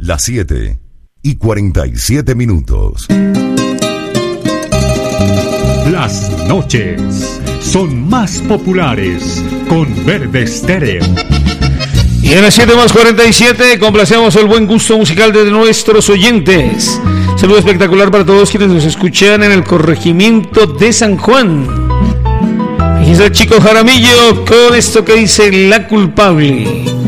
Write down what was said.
Las 7:47. Las noches son más populares con Verde Estéreo. Y a las 7:47 complacemos el buen gusto musical de nuestros oyentes. Saludo espectacular para todos quienes nos escuchan en el corregimiento de San Juan. Aquí está el Chico Jaramillo con esto que dice La Culpable.